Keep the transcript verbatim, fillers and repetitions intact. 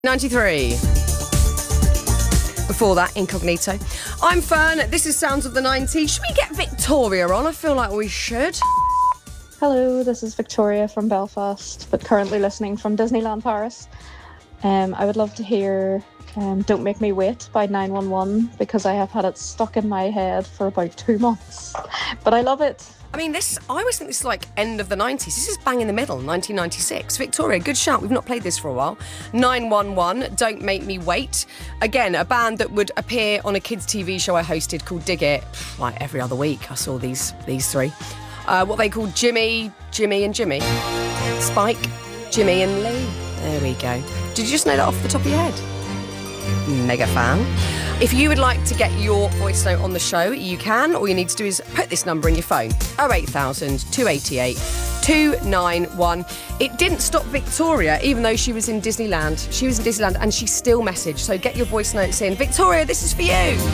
ninety-three. Before that, Incognito. I'm Fern. This is Sounds of the nineties. Should we get Victoria on? I feel like we should. Hello, this is Victoria from Belfast, but currently listening from Disneyland Paris. Um, I would love to hear um, Don't Make Me Wait by nine one one because I have had it stuck in my head for about two months. But I love it. I mean, this, I always think this is like end of the nineties. This is bang in the middle, nineteen ninety-six. Victoria, good shout. We've not played this for a while. nine one one, Don't Make Me Wait. Again, a band that would appear on a kids' T V show I hosted called Dig It, like every other week. I saw these these three. Uh, what they called Jimmy, Jimmy and Jimmy. Spike, Jimmy and Lee. There we go. Did you just know that off the top of your head? Mega fan. If you would like to get your voice note on the show, you can. All you need to do is put this number in your phone. oh eight thousand, two eight eight, two nine one. It didn't stop Victoria, even though she was in Disneyland. She was in Disneyland and she still messaged. So get your voice notes in. Victoria, this is for you.